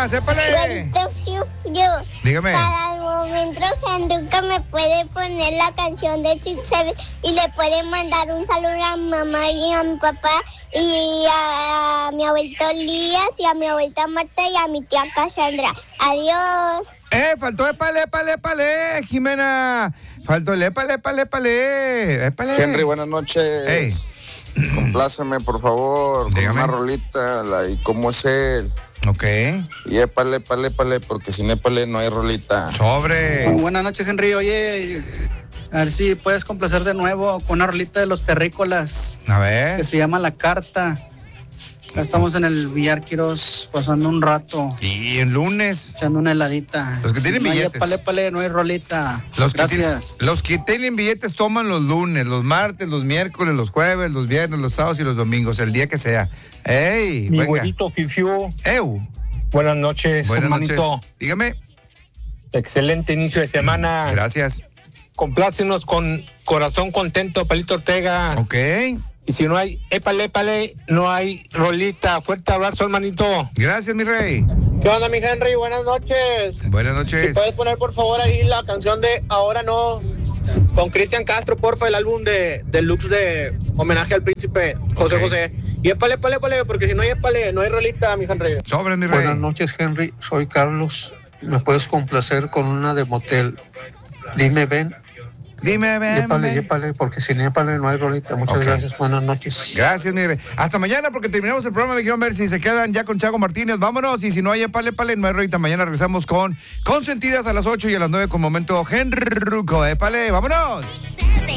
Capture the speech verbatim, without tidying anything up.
más? ¡Épale! Dígame. Para el momento, Henruca me puede poner la canción de Six Seven y le puede mandar un saludo a mi mamá y a mi papá y a, a mi abuelito Elías y a mi abuelita Marta y a mi tía Cassandra. Adiós. Eh, faltó épale, épale, épale, Jimena. Faltó el épale, épale, épale, épale. Henry, buenas noches. Hey. Compláceme, por favor, con Dígame. una rolita, la, y cómo es él. Ok. Y épale, épale, épale, porque sin épale no hay rolita. Sobre. Muy buenas noches, Henry. Oye, a ver si puedes complacer de nuevo con una rolita de los terrícolas A ver. que se llama La Carta. Acá estamos en el Villar Quirós pasando un rato, Y el lunes. echando una heladita. Los que tienen no hay billetes. épale, épale, no hay rolita. Los que, Gracias. tienen, los que tienen billetes toman los lunes, los martes, los miércoles, los jueves, los viernes, los sábados y los domingos, el día que sea. ¡Ey! Mi venga. güerito Fifiu, ¡Ew! buenas noches, Buenas hermanito. noches. Dígame. Excelente inicio de semana. Gracias. Complácenos con Corazón Contento, Palito Ortega. Ok. Y si no hay épale, épale, no hay rolita. Fuerte abrazo, hermanito. Gracias, mi rey. ¿Qué onda, mi Henry? Buenas noches. Buenas noches. ¿Si puedes poner, por favor, ahí la canción de Ahora No con Cristian Castro, porfa, el álbum de deluxe de homenaje al príncipe José Ok. José? Y épale, épale, épale, porque si no hay épale, no hay rolita, mi Henry. Sobre, mi rey. Buenas noches, Henry. Soy Carlos. ¿Me puedes complacer con una de motel? Dime, ven. Dime, ven, Yépale, ven. yépale, porque sin yépale no hay rolita. Muchas Ok. gracias. Buenas noches. Gracias, mi rey. Hasta mañana porque terminamos el programa. Me quiero ver si se quedan ya con Chago Martínez. Vámonos. Y si no hay épale, épale, no hay rolita. Mañana regresamos con Consentidas a las ocho y a las nueve con Momento Henruco. Épale, vámonos.